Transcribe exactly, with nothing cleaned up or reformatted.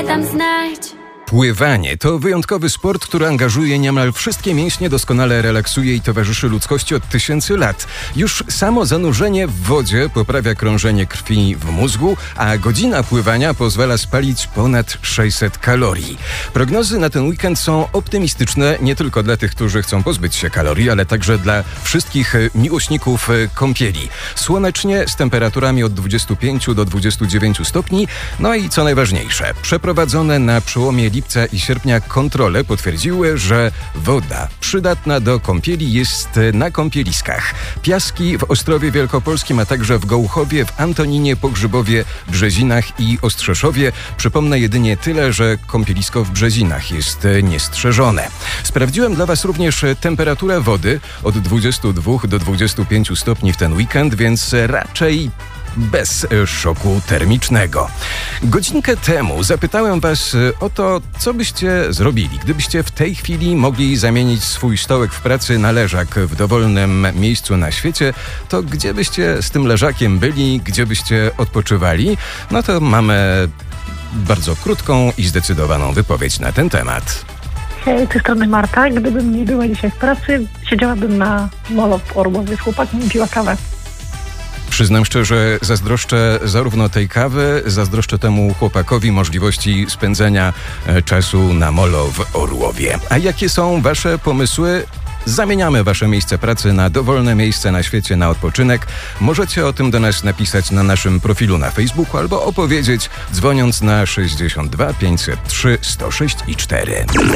tam znać. Pływanie to wyjątkowy sport, który angażuje niemal wszystkie mięśnie, doskonale relaksuje i towarzyszy ludzkości od tysięcy lat. Już samo zanurzenie w wodzie poprawia krążenie krwi w mózgu, a godzina pływania pozwala spalić ponad sześćset kalorii. Prognozy na ten weekend są optymistyczne nie tylko dla tych, którzy chcą pozbyć się kalorii, ale także dla wszystkich miłośników kąpieli. Słonecznie z temperaturami od dwudziestu pięciu do dwudziestu dziewięciu stopni. No i co najważniejsze, przeprowadzone na przełomie lipca i sierpnia kontrole potwierdziły, że woda przydatna do kąpieli jest na kąpieliskach. Piaski w Ostrowie Wielkopolskim, a także w Gołuchowie, w Antoninie, Pogrzybowie, Brzezinach i Ostrzeszowie. Przypomnę jedynie tyle, że kąpielisko w Brzezinach jest niestrzeżone. Sprawdziłem dla Was również temperaturę wody od dwudziestu dwóch do dwudziestu pięciu stopni w ten weekend, więc raczej bez szoku termicznego. Godzinkę temu zapytałem Was o to, co byście zrobili, gdybyście w tej chwili mogli zamienić swój stołek w pracy na leżak w dowolnym miejscu na świecie, to gdzie byście z tym leżakiem byli, gdzie byście odpoczywali? No to mamy bardzo krótką i zdecydowaną wypowiedź na ten temat. Hej, z tej strony Marta. Gdybym nie była dzisiaj w pracy, siedziałabym na molo w Orłowie z chłopakiem i piła kawę. Przyznam szczerze, zazdroszczę zarówno tej kawy, zazdroszczę temu chłopakowi możliwości spędzenia czasu na molo w Orłowie. A jakie są Wasze pomysły? Zamieniamy Wasze miejsce pracy na dowolne miejsce na świecie na odpoczynek. Możecie o tym do nas napisać na naszym profilu na Facebooku albo opowiedzieć, dzwoniąc na sześćdziesiąt dwa pięćset trzy sto sześć i cztery.